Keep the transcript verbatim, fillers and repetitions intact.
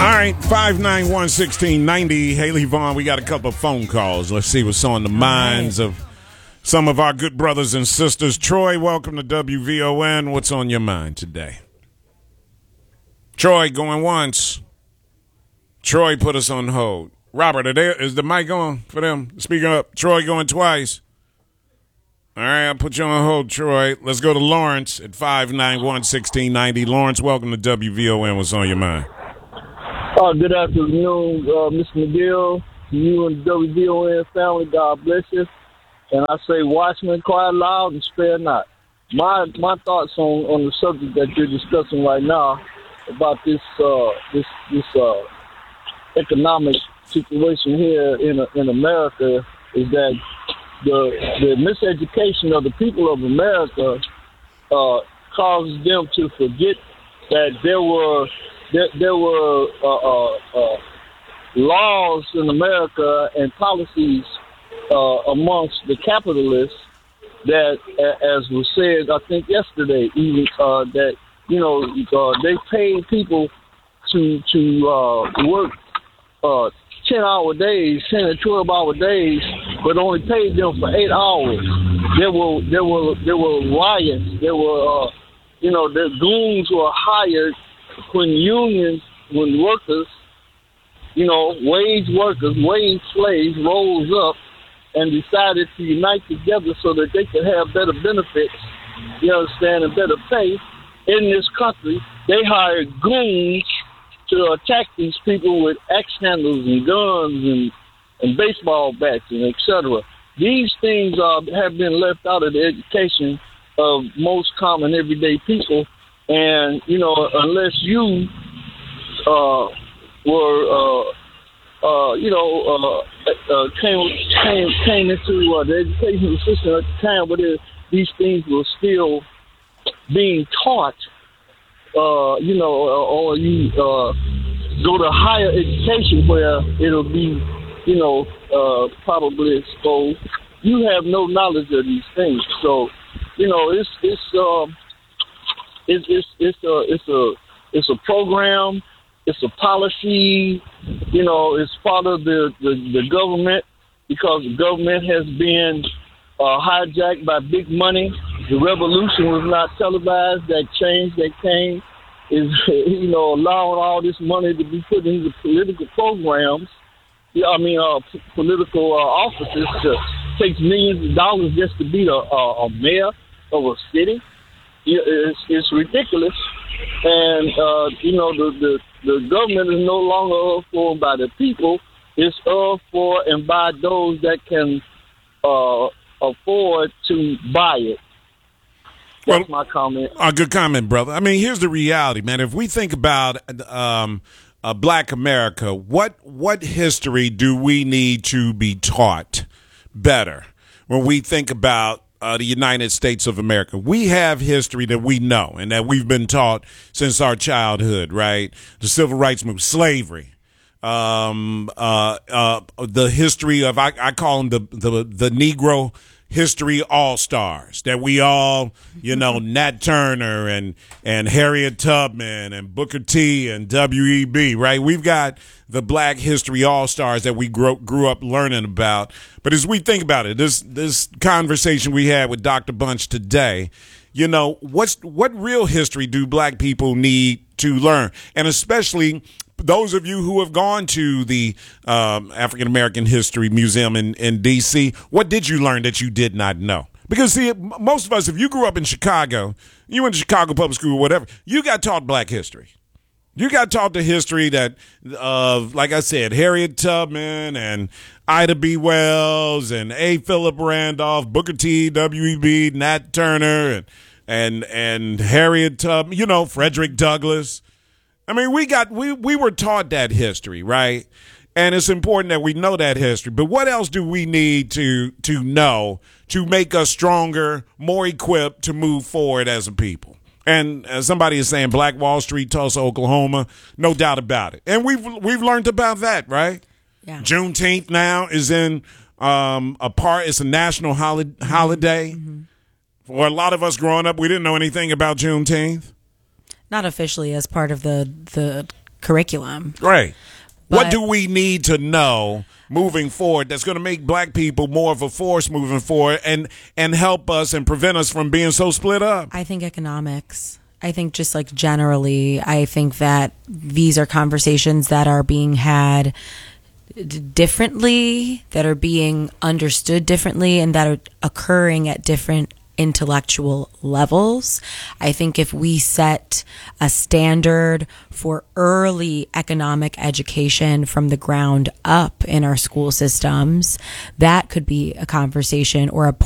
right, five nine one, one six nine zero. Haley Vaughn, we got a couple of phone calls. Let's see what's on the minds right. of some of our good brothers and sisters. Troy, welcome to W V O N. What's on your mind today? Troy, going once. Troy put us on hold. Robert, are there, is the mic on for them? Speaking up. Troy going twice. All right, I'll put you on hold, Troy. Let's go to Lawrence at five nine one, one six nine zero. Lawrence, welcome to W V O N. What's on your mind? Uh, good afternoon, uh, Mister McGill, to you and the W V O N family. God bless you. And I say, watchmen, cry loud and spare not. My my thoughts on, on the subject that you're discussing right now about this uh, this this uh, economic situation here in in America is that the the miseducation of the people of America uh, causes them to forget that there were there, there were uh, uh, uh, laws in America and policies uh, amongst the capitalists that, as was said, I think yesterday, even uh, that you know uh, they paid people to to uh, work uh, ten hour days, ten and twelve hour days, but only paid them for eight hours. There were there were there were riots. There were uh, you know the goons were hired when unions, when workers, you know, wage workers, wage slaves rose up and decided to unite together so that they could have better benefits, you understand, and better pay in this country. They hired goons to attack these people with axe handles and guns and, and baseball bats and et cetera. These things uh, have been left out of the education of most common everyday people. And, you know, unless you uh, were, uh, uh, you know, uh, uh, came, came, came into uh, the educational system at the time where these things were still being taught, Uh, you know, or you uh, go to higher education where it'll be, you know, uh, probably exposed. You have no knowledge of these things, so you know it's it's um, it's it's it's a it's a it's a program, it's a policy. You know, it's part of the the, the government because the government has been uh, hijacked by big money. The revolution was not televised. That change that came is, you know, allowing all this money to be put into political programs. I mean, uh, p- political uh, offices to takes millions of dollars just to be a, a, a mayor of a city. It's, it's ridiculous. And, uh, you know, the, the, the government is no longer formed by the people. It's of, for, and by those that can uh, afford to buy it. That's well, my comment. A good comment, brother. I mean, here's the reality, man. If we think about um, uh, Black America, what what history do we need to be taught better when we think about uh, the United States of America? We have history that we know and that we've been taught since our childhood, right? The Civil Rights Movement, slavery. Um, uh, uh, the history of, I, I call them the, the, the Negro history all-stars that we all, you know, Nat Turner and, and Harriet Tubman and Booker T and W E B, right? We've got the Black history all-stars that we grew, grew up learning about. But as we think about it, this, this conversation we had with Doctor Bunch today, you know, what's, what real history do Black people need to learn? And especially those of you who have gone to the um, African American History Museum in, in D C, what did you learn that you did not know? Because, see, most of us, if you grew up in Chicago, you went to Chicago Public School or whatever, you got taught Black history. You got taught the history that of, like I said, Harriet Tubman and Ida B. Wells and A. Philip Randolph, Booker T, W E B, Nat Turner, and and and Harriet Tubman, you know, Frederick Douglass. I mean, we got we we were taught that history, right? And it's important that we know that history. But what else do we need to to know to make us stronger, more equipped to move forward as a people? And as somebody is saying, Black Wall Street, Tulsa, Oklahoma, no doubt about it. And we've we've learned about that, right? Yeah. Juneteenth now is in um, a part. It's a national holi- holiday. Mm-hmm. For a lot of us growing up, we didn't know anything about Juneteenth. Not officially as part of the the curriculum. Right. But what do we need to know moving forward that's going to make black people more of a force moving forward and and help us and prevent us from being so split up? I think economics. I think just like generally, I think that these are conversations that are being had d- differently, that are being understood differently, and that are occurring at different intellectual levels. I think if we set a standard for early economic education from the ground up in our school systems, that could be a conversation or a